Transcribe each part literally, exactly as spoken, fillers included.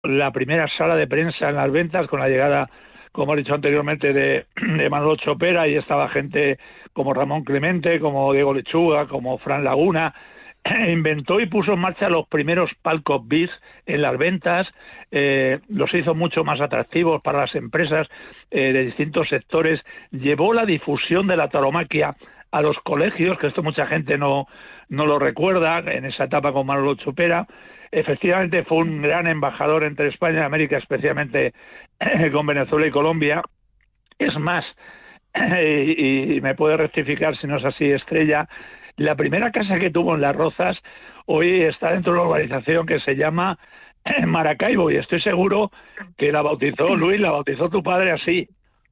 la primera sala de prensa en las ventas con la llegada, como he dicho anteriormente, de, de Manolo Chopera, y estaba gente como Ramón Clemente, como Diego Lechuga, como Fran Laguna. Inventó y puso en marcha los primeros palcos bis en las ventas, eh, los hizo mucho más atractivos para las empresas eh, de distintos sectores, llevó la difusión de la tauromaquia a los colegios, que esto mucha gente no, no lo recuerda, en esa etapa con Manolo Chopera. Efectivamente fue un gran embajador entre España y América, especialmente eh, con Venezuela y Colombia. Es más, eh, y, y me puede rectificar si no es así, Estrella, la primera casa que tuvo en Las Rozas hoy está dentro de una urbanización que se llama Maracaibo, y estoy seguro que la bautizó Luis, la bautizó tu padre así.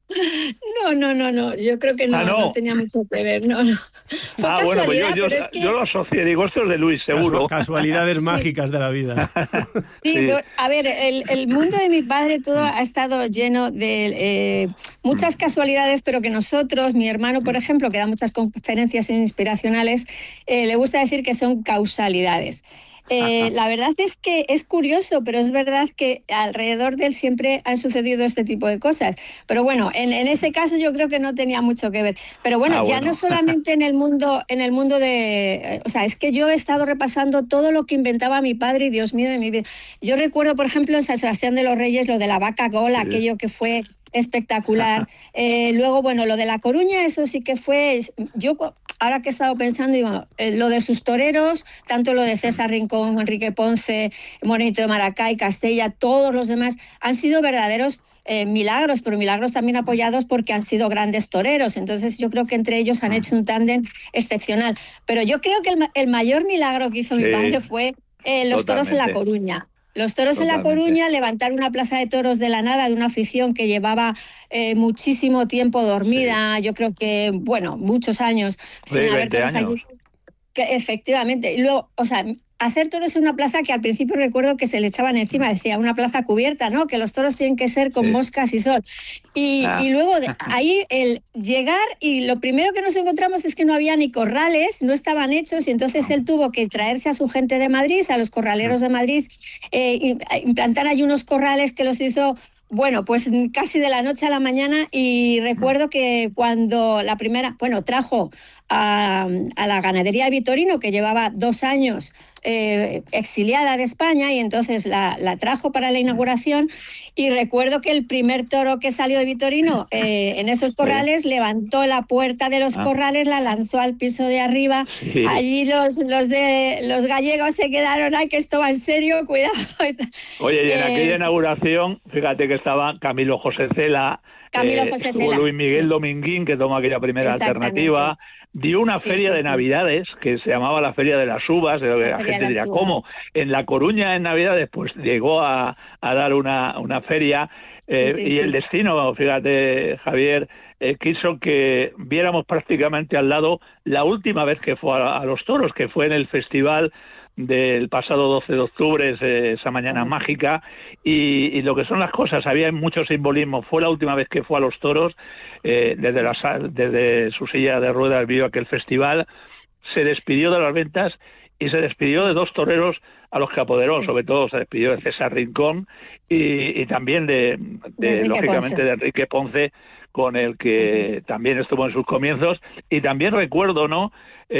No, no, no, no, yo creo que no, ah, no. no tenía mucho que ver, no, no. Fue ah, bueno, pues yo, yo, pero es que... yo lo asocié, digo, esto es de Luis, seguro. Casualidades mágicas de la vida. Sí, sí. A ver, el, el mundo de mi padre todo ha estado lleno de eh, muchas casualidades, pero que nosotros, mi hermano, por ejemplo, que da muchas conferencias inspiracionales, eh, le gusta decir que son causalidades. Eh, la verdad es que es curioso, pero es verdad que alrededor de él siempre han sucedido este tipo de cosas. Pero bueno, en, en ese caso yo creo que no tenía mucho que ver. Pero bueno, ah, ya bueno. no solamente en el mundo, en el mundo de... O sea, es que yo he estado repasando todo lo que inventaba mi padre y Dios mío de mi vida. Yo recuerdo, por ejemplo, en San Sebastián de los Reyes, lo de la vaca gola, sí. aquello que fue espectacular. Eh, luego, bueno, lo de La Coruña, eso sí que fue... Yo... Ahora que he estado pensando, digo, eh, lo de sus toreros, tanto lo de César Rincón, Enrique Ponce, Morenito de Maracay, Castella, todos los demás, han sido verdaderos eh, milagros, pero milagros también apoyados porque han sido grandes toreros. Entonces yo creo que entre ellos han hecho un tándem excepcional. Pero yo creo que el, el mayor milagro que hizo sí. mi padre fue eh, los Totalmente. toros en La Coruña. Los toros Totalmente. en La Coruña, levantar una plaza de toros de la nada, de una afición que llevaba eh, muchísimo tiempo dormida, sí. yo creo que, bueno, muchos años sin sí, haber toros años. allí. Que, efectivamente. Y luego, o sea, hacer toros en una plaza que al principio recuerdo que se le echaban encima, decía, una plaza cubierta, ¿no? Que los toros tienen que ser con sí. moscas y sol. Y, ah. y luego de ahí el llegar, y lo primero que nos encontramos es que no había ni corrales, no estaban hechos, y entonces él tuvo que traerse a su gente de Madrid, a los corraleros de Madrid, eh, implantar ahí unos corrales que los hizo... Bueno, pues casi de la noche a la mañana, y recuerdo que cuando la primera, bueno, trajo a, a la ganadería de Vitorino, que llevaba dos años eh, exiliada de España, y entonces la, la trajo para la inauguración, y recuerdo que el primer toro que salió de Vitorino eh, en esos corrales sí. levantó la puerta de los ah. corrales, la lanzó al piso de arriba, sí. allí los, los, de, los gallegos se quedaron, ay, que esto va en serio, cuidado. Oye, y en eh, aquella inauguración, fíjate que estaba Camilo José Cela, Camilo eh, José Cela, Luis Miguel sí. Dominguín, que tomó aquella primera alternativa, dio una sí, feria sí, de sí. Navidades que se llamaba la Feria de las Uvas, de lo que la, la gente dirá, ¿cómo? En La Coruña en Navidades, pues llegó a, a dar una, una feria, eh, sí, sí, y sí. el destino, fíjate, Javier, eh, quiso que viéramos prácticamente al lado la última vez que fue a, a los toros, que fue en el festival del pasado doce de octubre, ese, esa mañana mágica, y, y lo que son las cosas, había mucho simbolismo. Fue la última vez que fue a los toros, eh, desde, la, desde su silla de ruedas vio aquel festival, se despidió de las ventas y se despidió de dos toreros a los que apoderó, sobre todo se despidió de César Rincón y, y también de, de, de lógicamente, Ponce. de Enrique Ponce, con el que uh-huh. también estuvo en sus comienzos, y también recuerdo, ¿no?,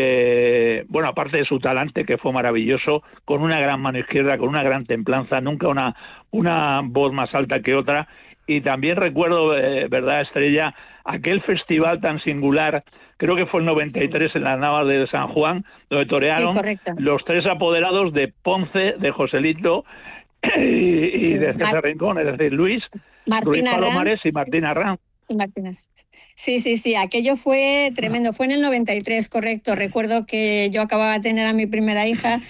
Eh, bueno, aparte de su talante, que fue maravilloso, con una gran mano izquierda, con una gran templanza, nunca una, una voz más alta que otra, y también recuerdo, eh, ¿verdad, Estrella?, aquel festival tan singular, creo que fue el noventa y tres sí. en las Navas de San Juan, donde torearon sí, los tres apoderados de Ponce, de Joselito y, y de César Mar- Rincón, es decir, Luis, Luis Palomares y Martín Arranz. Y Martín Sí, sí, sí, aquello fue tremendo, fue en el noventa y tres, correcto. Recuerdo que yo acababa de tener a mi primera hija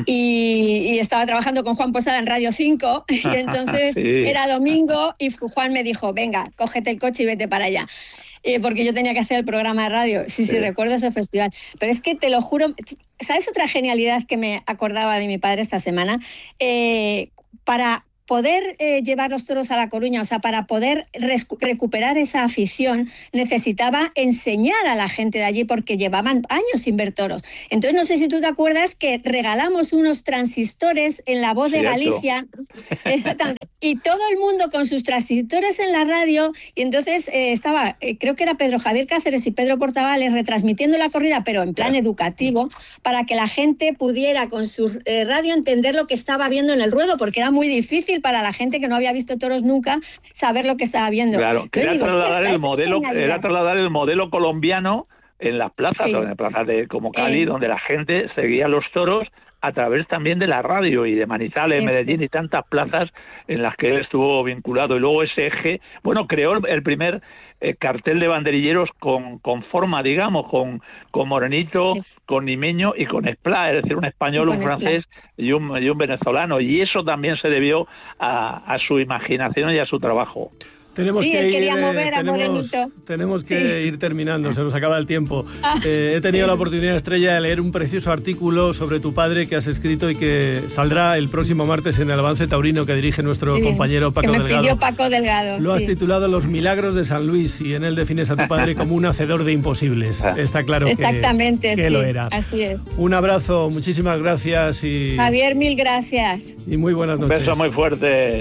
y, y estaba trabajando con Juan Posada en Radio cinco, y entonces sí. era domingo y Juan me dijo, venga, cógete el coche y vete para allá. Eh, porque yo tenía que hacer el programa de radio. Sí, sí, sí, recuerdo ese festival. Pero es que te lo juro, ¿sabes otra genialidad que me acordaba de mi padre esta semana? Eh, para... poder eh, llevar los toros a La Coruña, o sea, para poder res- recuperar esa afición, necesitaba enseñar a la gente de allí porque llevaban años sin ver toros. Entonces, no sé si tú te acuerdas que regalamos unos transistores en La Voz de Cierto. Galicia, exactamente, y todo el mundo con sus transistores en la radio, y entonces eh, estaba, eh, creo que era Pedro Javier Cáceres y Pedro Portavales retransmitiendo la corrida, pero en plan educativo, para que la gente pudiera con su eh, radio entender lo que estaba viendo en el ruedo, porque era muy difícil para la gente que no había visto toros nunca saber lo que estaba viendo. Claro, que era digo, trasladar esta el es modelo, era trasladar el modelo colombiano en las plazas, Sí. en las plazas de como Cali, Eh. donde la gente seguía los toros a través también de la radio, y de Manizales, Eso. Medellín y tantas plazas en las que él estuvo vinculado. Y luego ese eje, bueno, creó el, el primer eh, cartel de banderilleros con, con forma, digamos, con, con Morenito, Es- con Nimeño y con Esplá, es decir, un español, Y un con Esplá. francés y un, y un venezolano. Y eso también se debió a, a su imaginación y a su trabajo. Tenemos Sí, que él ir, quería eh, mover a tenemos, Morenito. tenemos que Sí. ir terminando, se nos acaba el tiempo. Ah, Eh, he tenido sí. la oportunidad, Estrella, de leer un precioso artículo sobre tu padre que has escrito y que saldrá el próximo martes en el Avance Taurino que dirige nuestro Sí, compañero Paco que me Delgado. pidió Paco Delgado. Lo has sí. titulado Los milagros de San Luis, y en él defines a tu padre como un hacedor de imposibles. Está claro que, Exactamente, que sí, lo era. así es. Un abrazo, muchísimas gracias y, Javier, mil gracias. y muy buenas Un noches. beso muy fuerte.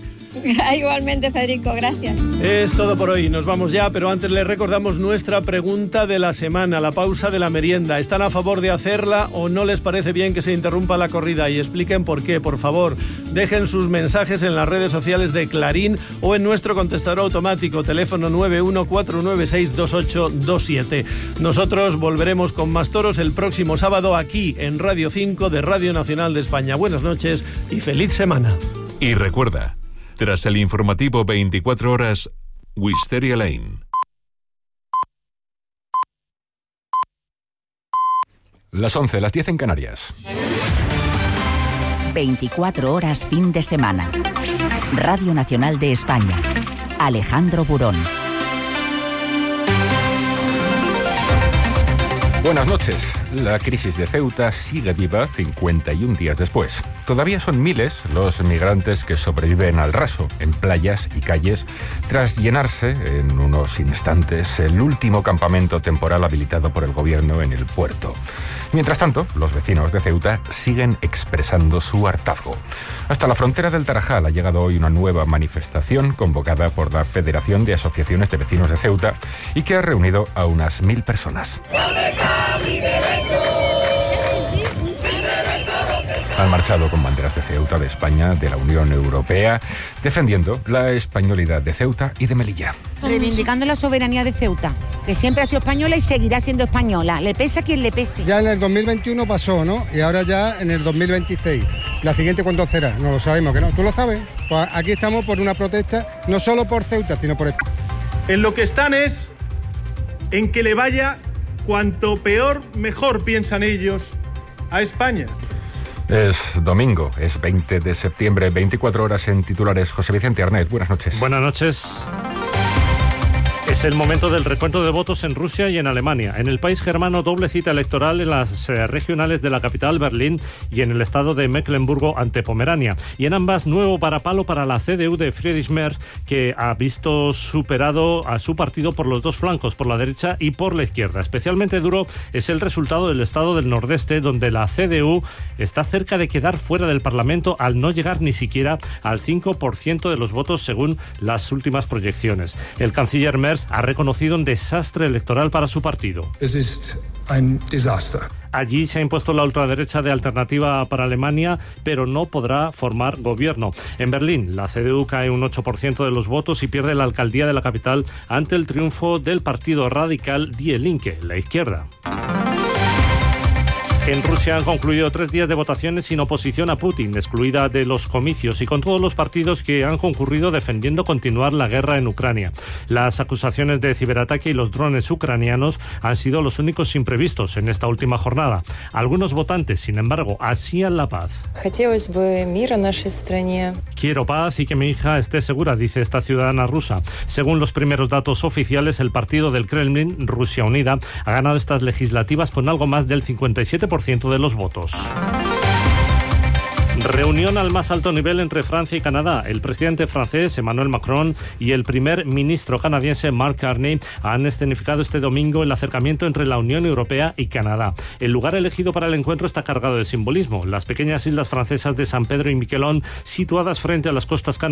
Igualmente, Federico, gracias. Es todo por hoy, nos vamos ya, pero antes les recordamos nuestra pregunta de la semana, la pausa de la merienda. ¿Están a favor de hacerla o no les parece bien que se interrumpa la corrida? Y expliquen por qué, por favor. Dejen sus mensajes en las redes sociales de Clarín o en nuestro contestador automático, teléfono nueve uno cuatro nueve seis dos ocho dos siete. Nosotros volveremos con más toros el próximo sábado aquí en Radio cinco de Radio Nacional de España. Buenas noches y feliz semana. Y recuerda, tras el informativo veinticuatro horas, Wisteria Lane. Las once, las diez en Canarias. veinticuatro horas fin de semana. Radio Nacional de España. Alejandro Burón. Buenas noches. La crisis de Ceuta sigue viva cincuenta y un días después. Todavía son miles los migrantes que sobreviven al raso en playas y calles tras llenarse en unos instantes el último campamento temporal habilitado por el gobierno en el puerto. Mientras tanto, los vecinos de Ceuta siguen expresando su hartazgo. Hasta la frontera del Tarajal ha llegado hoy una nueva manifestación convocada por la Federación de Asociaciones de Vecinos de Ceuta y que ha reunido a unas mil personas. Han marchado con banderas de Ceuta, de España, de la Unión Europea, defendiendo la españolidad de Ceuta y de Melilla. Reivindicando la soberanía de Ceuta, que siempre ha sido española y seguirá siendo española. Le pese a quien le pese. Ya en el dos mil veintiuno pasó, ¿no? Y ahora ya en el dos mil veintiséis. ¿La siguiente cuándo será? No lo sabemos, ¿que no? ¿Tú lo sabes? Pues aquí estamos por una protesta, no solo por Ceuta, sino por... En lo que están es en que le vaya cuanto peor, mejor, piensan ellos, a España. Es domingo, es veinte de septiembre, veinticuatro horas en titulares. José Vicente Arnaiz, buenas noches. Buenas noches. Es el momento del recuento de votos en Rusia y en Alemania. En el país germano, doble cita electoral en las eh, regionales de la capital, Berlín, y en el estado de Mecklemburgo ante Pomerania. Y en ambas, nuevo varapalo para la C D U de Friedrich Merz, que ha visto superado a su partido por los dos flancos, por la derecha y por la izquierda. Especialmente duro es el resultado del estado del Nordeste, donde la C D U está cerca de quedar fuera del Parlamento al no llegar ni siquiera al cinco por ciento de los votos según las últimas proyecciones. El canciller Merz ha reconocido un desastre electoral para su partido. Es ist ein Desaster. Allí se ha impuesto la ultraderecha de Alternativa para Alemania, pero no podrá formar gobierno. En Berlín, la C D U cae un ocho por ciento de los votos y pierde la alcaldía de la capital ante el triunfo del partido radical Die Linke, la izquierda. En Rusia han concluido tres días de votaciones sin oposición a Putin, excluida de los comicios, y con todos los partidos que han concurrido defendiendo continuar la guerra en Ucrania. Las acusaciones de ciberataque y los drones ucranianos han sido los únicos imprevistos en esta última jornada. Algunos votantes, sin embargo, ansían la paz. Quiero paz y que mi hija esté segura, dice esta ciudadana rusa. Según los primeros datos oficiales, el partido del Kremlin, Rusia Unida, ha ganado estas legislativas con algo más del cincuenta y siete por ciento de los votos. Reunión al más alto nivel entre Francia y Canadá. El presidente francés Emmanuel Macron y el primer ministro canadiense Mark Carney han escenificado este domingo el acercamiento entre la Unión Europea y Canadá. El lugar elegido para el encuentro está cargado de simbolismo. Las pequeñas islas francesas de San Pedro y Miquelón, situadas frente a las costas canadienses,